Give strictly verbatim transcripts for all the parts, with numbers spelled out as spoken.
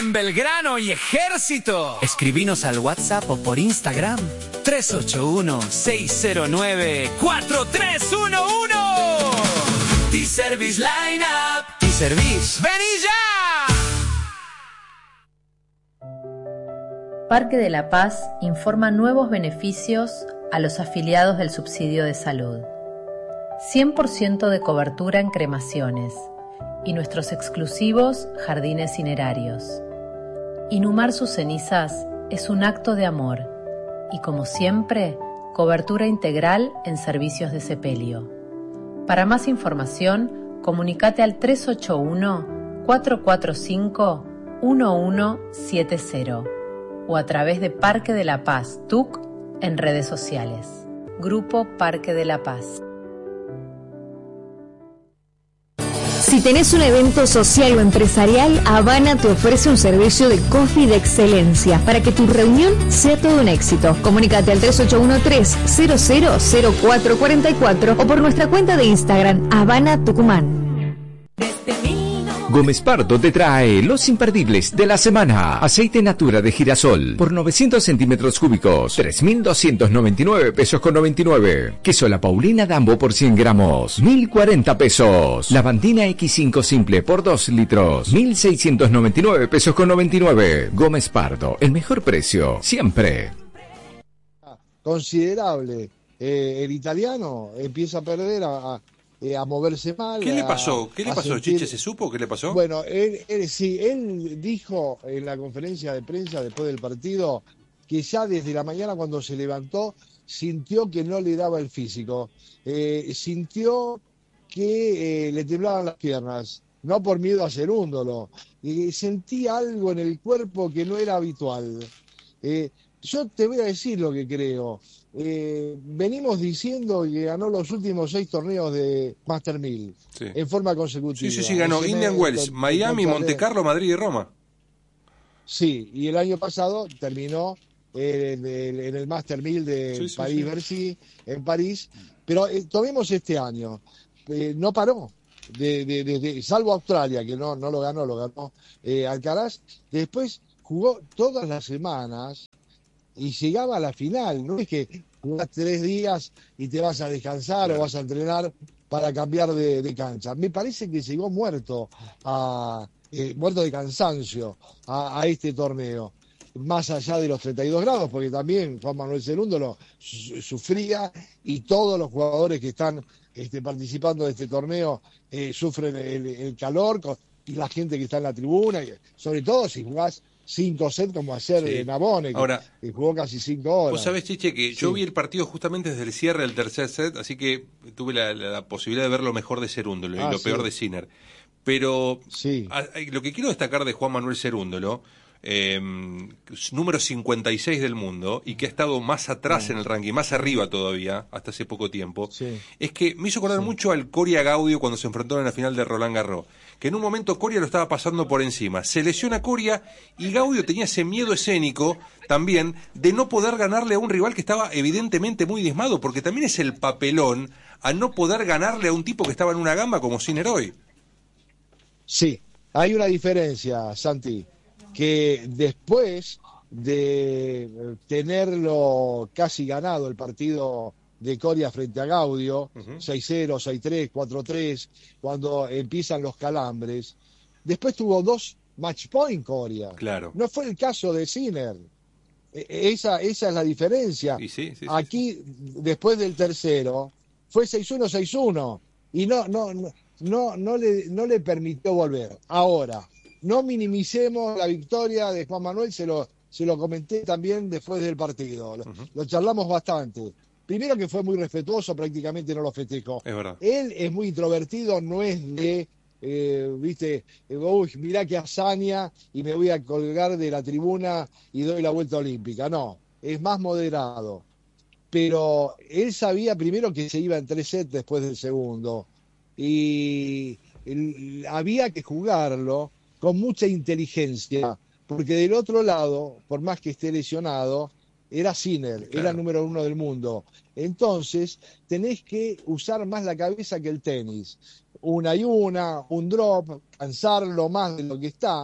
en Belgrano y Ejército. Escribinos al WhatsApp o por Instagram tres ocho uno, seis cero nueve, cuatro tres uno uno. T-Service Lineup. T-Service. ¡Vení ya! Parque de la Paz informa nuevos beneficios a los afiliados del subsidio de salud. cien por ciento de cobertura en cremaciones y nuestros exclusivos jardines cinerarios. Inhumar sus cenizas es un acto de amor y, como siempre, cobertura integral en servicios de sepelio. Para más información, comunícate al tres ocho uno, cuatro cuatro cinco, uno uno siete cero o a través de Parque de la Paz T U C en redes sociales. Grupo Parque de la Paz. Si tenés un evento social o empresarial, Habana te ofrece un servicio de coffee de excelencia para que tu reunión sea todo un éxito. Comunícate al tres ocho uno tres, cero cero cero cuatro cuatro cuatro o por nuestra cuenta de Instagram, Habana Tucumán. Gómez Pardo te trae los imperdibles de la semana. Aceite Natura de girasol por novecientos centímetros cúbicos, tres mil doscientos noventa y nueve pesos con noventa y nueve. Queso La Paulina Dambo por cien gramos, mil cuarenta pesos. Lavandina equis cinco simple por dos litros, mil seiscientos noventa y nueve pesos con noventa y nueve. Gómez Pardo, el mejor precio, siempre. Considerable. Eh, el italiano empieza a perder a... a Eh, a moverse mal. ¿Qué a, le pasó? ¿Qué le pasó? sentir... ¿Chiche se supo? ¿Qué le pasó? Bueno, él, él sí, él dijo en la conferencia de prensa después del partido que ya desde la mañana cuando se levantó sintió que no le daba el físico, eh, sintió que eh, le temblaban las piernas, no por miedo a ser húndolo, y sentía algo en el cuerpo que no era habitual. Eh, yo te voy a decir lo que creo. Eh, venimos diciendo que ganó los últimos seis torneos de Master mil sí. en forma consecutiva. Sí, sí, sí, ganó Indian Wells, Miami, Monte Carlo, Madrid y Roma. Sí, y el año pasado terminó eh, en, el, en el Master mil de sí, sí, París-Bercy, sí. en París, pero eh, tomemos este año, eh, no paró, de, de, de, de, salvo Australia, que no, no lo ganó, lo ganó eh, Alcaraz, después jugó todas las semanas, y llegaba a la final, no es que jugás tres días y te vas a descansar claro. o vas a entrenar para cambiar de, de cancha. Me parece que llegó muerto, a, eh, muerto de cansancio a, a este torneo, más allá de los treinta y dos grados, porque también Juan Manuel Cerúndolo su, sufría y todos los jugadores que están este, participando de este torneo eh, sufren el, el calor y la gente que está en la tribuna, y sobre todo si jugás cinco sets como ayer sí. Navone, que, Ahora, que jugó casi cinco horas. Vos sabés, Chiche, que sí. yo vi el partido justamente desde el cierre del tercer set, así que tuve la, la, la posibilidad de ver lo mejor de Cerúndolo ah, y lo sí. peor de Sinner. Pero sí. a, a, lo que quiero destacar de Juan Manuel Cerúndolo, eh, número cincuenta y seis del mundo, y que ha estado más atrás no. en el ranking, más arriba todavía, hasta hace poco tiempo, sí. es que me hizo acordar sí. mucho al Coria Gaudio cuando se enfrentó en la final de Roland Garros, que en un momento Coria lo estaba pasando por encima. Se lesiona Coria y Gaudio tenía ese miedo escénico también de no poder ganarle a un rival que estaba evidentemente muy diezmado, porque también es el papelón a no poder ganarle a un tipo que estaba en una gamba como Sinner hoy. Sí, hay una diferencia, Santi, que después de tenerlo casi ganado el partido de Coria frente a Gaudio, uh-huh. seis cero, seis tres, cuatro tres, cuando empiezan los calambres. Después tuvo dos match point Coria. Claro. No fue el caso de Sinner. Esa, esa es la diferencia. Sí, sí, sí, Aquí, sí. después del tercero, fue seis uno, seis uno. Y no, no, no, no, no, le, no le permitió volver. Ahora, no minimicemos la victoria de Juan Manuel, se lo, se lo comenté también después del partido. Lo, uh-huh. lo charlamos bastante. Primero que fue muy respetuoso, prácticamente no lo festejó. Es verdad. Él es muy introvertido, no es de, eh, viste, uy, mirá que hazaña y me voy a colgar de la tribuna y doy la vuelta olímpica. No, es más moderado. Pero él sabía primero que se iba en tres sets después del segundo. Y él, había que jugarlo con mucha inteligencia, porque del otro lado, por más que esté lesionado, era Sinner, claro. era número uno del mundo. Entonces, tenés que usar más la cabeza que el tenis. Una y una, un drop, cansarlo más de lo que está,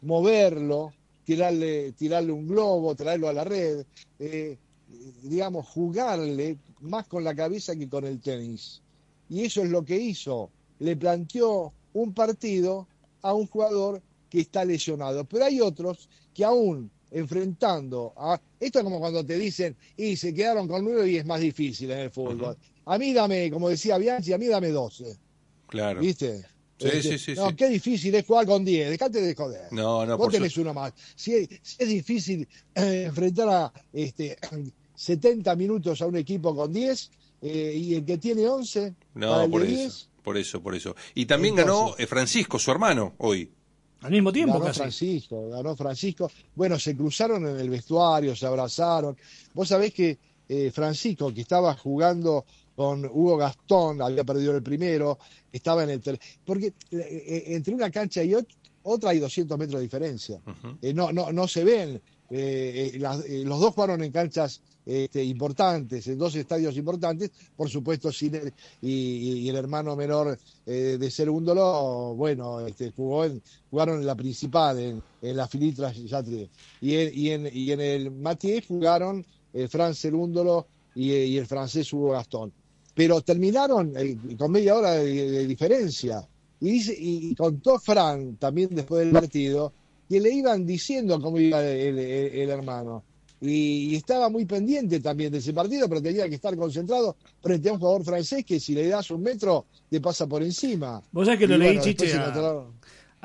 moverlo, tirarle, tirarle un globo, traerlo a la red, eh, digamos, jugarle más con la cabeza que con el tenis. Y eso es lo que hizo. Le planteó un partido a un jugador que está lesionado. Pero hay otros que aún enfrentando a... Esto es como cuando te dicen, y se quedaron con nueve y es más difícil en el fútbol. Uh-huh. A mí dame, como decía Bianchi, a mí dame doce. Claro. ¿Viste? Sí, este, sí, sí, no, sí. qué difícil es jugar con diez, dejate de joder. No, no, Vos por tenés su... uno más. Si es, si es difícil eh, enfrentar a este, setenta minutos a un equipo con diez eh, y el que tiene once, no, el por de eso, diez. Por eso, por eso. Y también Entonces, ganó eh, Francisco, su hermano, hoy. Al mismo tiempo ganó casi. Francisco, ganó Francisco. Bueno, se cruzaron en el vestuario, se abrazaron. Vos sabés que eh, Francisco, que estaba jugando con Hugo Gastón, había perdido el primero, estaba en el... Ter... Porque eh, entre una cancha y ot- otra hay doscientos metros de diferencia. Uh-huh. Eh, no, no, no se ven. Eh, eh, las, eh, los dos jugaron en canchas este, importantes, en dos estadios importantes, por supuesto Sinner y, y el hermano menor eh, de Cerúndolo, bueno, este, jugó en, jugaron en la principal, en, en la Filitra Yatri, y en, y, en, y en el Mathieu jugaron eh, Fran Cerúndolo y, y el francés Hugo Gastón, pero terminaron eh, con media hora de, de diferencia, y, dice, y contó Fran también después del partido que le iban diciendo cómo iba el, el, el hermano. Y, y estaba muy pendiente también de ese partido, pero tenía que estar concentrado frente a un jugador francés que si le das un metro te pasa por encima. Vos sabés que lo y leí, bueno, Chiche, a, encontraron...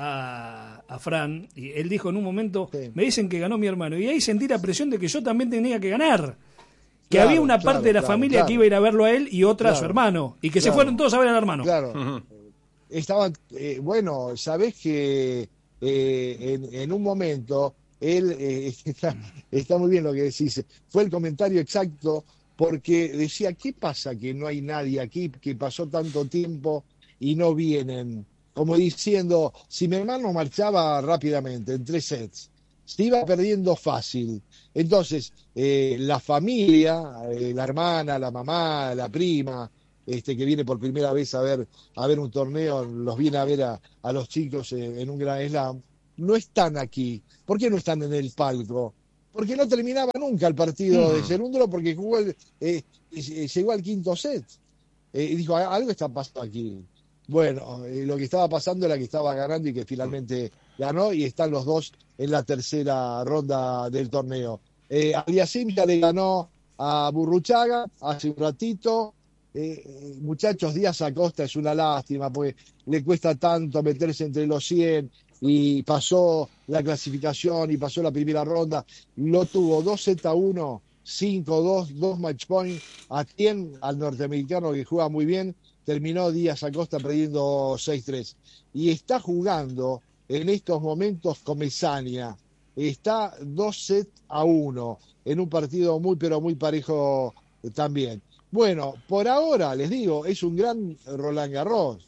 a, a Fran, y él dijo en un momento, sí. me dicen que ganó mi hermano, y ahí sentí la presión de que yo también tenía que ganar. Que claro, había una claro, parte de la claro, familia claro. que iba a ir a verlo a él y otra claro, a su hermano, y que claro, se fueron todos a ver al hermano. Claro. Uh-huh. Estaban, eh, bueno, sabés que eh, en, en un momento... Él eh, está, está muy bien lo que decís, fue el comentario exacto, porque decía, ¿qué pasa que no hay nadie aquí, que pasó tanto tiempo y no vienen? Como diciendo, si mi hermano marchaba rápidamente en tres sets, se iba perdiendo fácil. Entonces, eh, la familia, eh, la hermana, la mamá, la prima, este que viene por primera vez a ver, a ver un torneo, los viene a ver a, a los chicos en, en un Grand Slam, no están aquí. ¿Por qué no están en el palco? Porque no terminaba nunca el partido de Cerúndolo, porque jugó el, eh, eh, llegó al quinto set. Eh, y dijo, algo está pasando aquí. Bueno, eh, lo que estaba pasando era que estaba ganando y que finalmente ganó, y están los dos en la tercera ronda del torneo. Eh, Aliasim ya le ganó a Burruchaga hace un ratito. Eh, muchachos, Díaz Acosta es una lástima, porque le cuesta tanto meterse entre los cien, y pasó la clasificación y pasó la primera ronda, lo tuvo dos seta a uno, cinco dos, dos match point a cien al norteamericano que juega muy bien, terminó Díaz Acosta perdiendo seis tres, y está jugando en estos momentos Comesaña, está dos sets a uno en un partido muy pero muy parejo también. Bueno, por ahora les digo, es un gran Roland Garros,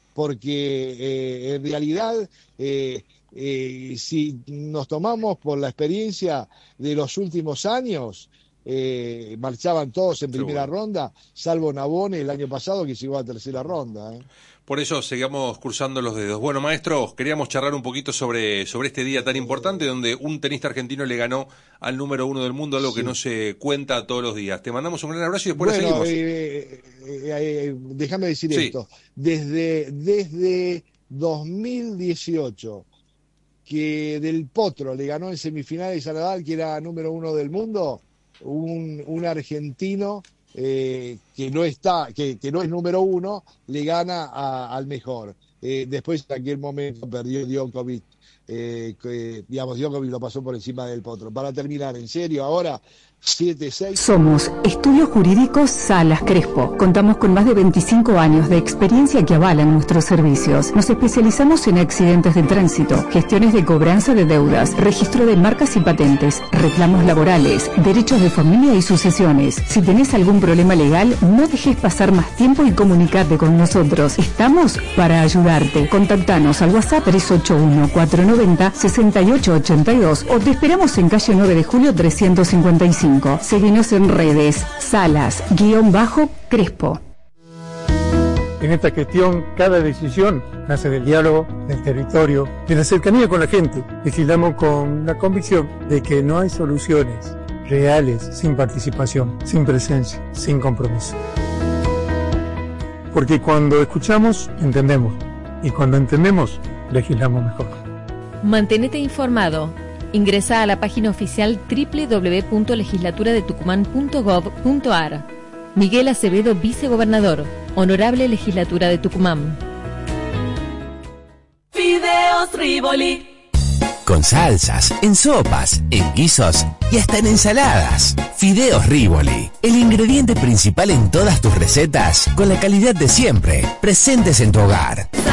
porque eh, en realidad eh, eh, si nos tomamos por la experiencia de los últimos años, eh, marchaban todos en primera Seguro. ronda, salvo Nabone el año pasado que llegó a tercera ronda. ¿eh? Por eso seguimos cruzando los dedos. Bueno, maestro, queríamos charlar un poquito sobre, sobre este día tan importante donde un tenista argentino le ganó al número uno del mundo, algo sí. que no se cuenta todos los días. Te mandamos un gran abrazo y después bueno, la seguimos. Eh, eh, eh, déjame decir sí. esto. Desde, desde dos mil dieciocho, que Del Potro le ganó en semifinales a Nadal, que era número uno del mundo, un, un argentino... Eh, que no está, que, que no es número uno, le gana a, al mejor. Eh, después en aquel momento perdió Djokovic, eh, que, digamos, Djokovic lo pasó por encima del Potro. Para terminar, en serio, ahora siete seis. Somos Estudios Jurídicos Salas Crespo. Contamos con más de veinticinco años de experiencia que avalan nuestros servicios. Nos especializamos en accidentes de tránsito, gestiones de cobranza de deudas, registro de marcas y patentes, reclamos laborales, derechos de familia y sucesiones. Si tenés algún problema legal, no dejes pasar más tiempo y comunicate con nosotros. Estamos para ayudarte. Contactanos al WhatsApp tres ocho uno, cuatro nueve cero, seis ocho ocho dos o te esperamos en calle nueve de julio trescientos cincuenta y cinco. Seguinos en redes, Salas, guión bajo, Crespo. En esta gestión, cada decisión nace del diálogo, del territorio, de la cercanía con la gente. Legislamos con la convicción de que no hay soluciones reales sin participación, sin presencia, sin compromiso. Porque cuando escuchamos, entendemos. Y cuando entendemos, legislamos mejor. Mantenete informado. Ingresa a la página oficial doble u doble u doble u punto legislatura de tucumán punto gov punto ar. Miguel Acevedo, vicegobernador. Honorable Legislatura de Tucumán. Fideos Rivoli. Con salsas, en sopas, en guisos y hasta en ensaladas. Fideos Rivoli, el ingrediente principal en todas tus recetas, con la calidad de siempre, presentes en tu hogar.